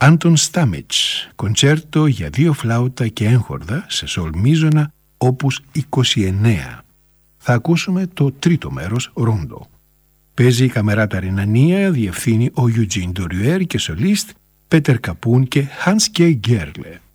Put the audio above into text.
Άντων Στάμιτς, κοντσέρτο για 2 φλάουτα και έγχορδα σε σολ μίζωνα, όπους 29. Θα ακούσουμε το τρίτο μέρος, ρόντο. Παίζει η Καμεράτα Ρινανία, διευθύνει ο Eugene Dorier και σολίστ Πέτερ Καπούν και Hans K. Gerle.